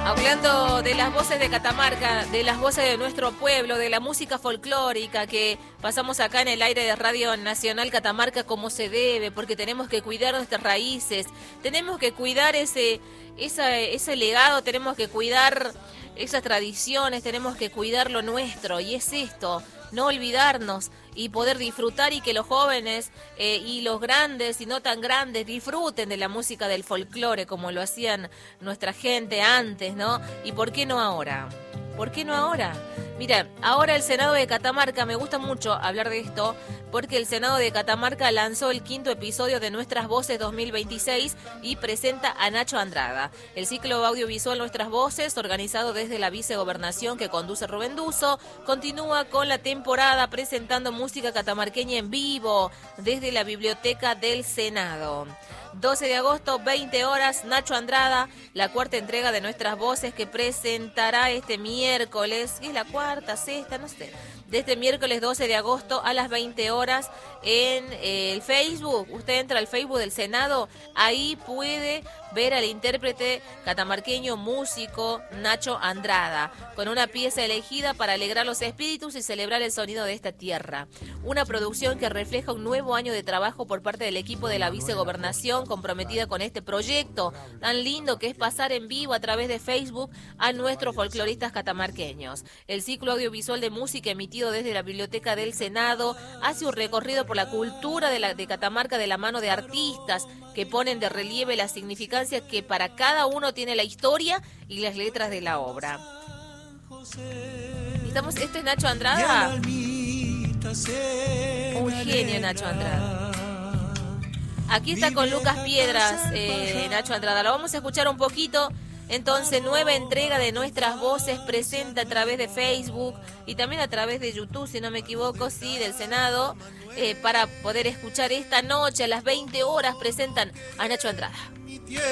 Hablando de las voces de Catamarca, de las voces de nuestro pueblo, de la música folclórica que pasamos acá en el aire de Radio Nacional Catamarca como se debe, porque tenemos que cuidar nuestras raíces, tenemos que cuidar ese legado, tenemos que cuidar esas tradiciones, tenemos que cuidar lo nuestro, y es esto, no olvidarnos y poder disfrutar, y que los jóvenes y los grandes y no tan grandes disfruten de la música del folclore como lo hacían nuestra gente antes, ¿no? ¿Y por qué no ahora? ¿Por qué no ahora? Mira, ahora el Senado de Catamarca, me gusta mucho hablar de esto, porque el Senado de Catamarca lanzó el 5º episodio de Nuestras Voces 2026 y presenta a Nacho Andrada. El ciclo audiovisual Nuestras Voces, organizado desde la vicegobernación que conduce Rubén Duso, continúa con la temporada presentando música catamarqueña en vivo desde la Biblioteca del Senado. 12 de agosto, 20 horas, Nacho Andrada, la 4ª entrega de Nuestras Voces que presentará este miércoles, ¿qué es la cuarta, sexta? No sé. De este miércoles 12 de agosto a las 20 horas en el Facebook. Usted entra al Facebook del Senado, ahí puede ver al intérprete catamarqueño músico Nacho Andrada, con una pieza elegida para alegrar los espíritus y celebrar el sonido de esta tierra. Una producción que refleja un nuevo año de trabajo por parte del equipo de la vicegobernación comprometida con este proyecto tan lindo que es pasar en vivo a través de Facebook a nuestros folcloristas catamarqueños. El ciclo audiovisual de música emitido desde la Biblioteca del Senado hace un recorrido por la cultura de Catamarca de la mano de artistas que ponen de relieve la significancia que para cada uno tiene la historia y las letras de la obra. Esto es Nacho Andrada. Un genio Nacho Andrada. Aquí está con Lucas Piedras, Nacho Andrada. Lo vamos a escuchar un poquito. Entonces, nueva entrega de Nuestras Voces presenta a través de Facebook y también a través de YouTube, si no me equivoco, sí, del Senado, para poder escuchar esta noche a las 20 horas presentan a Nacho Andrada.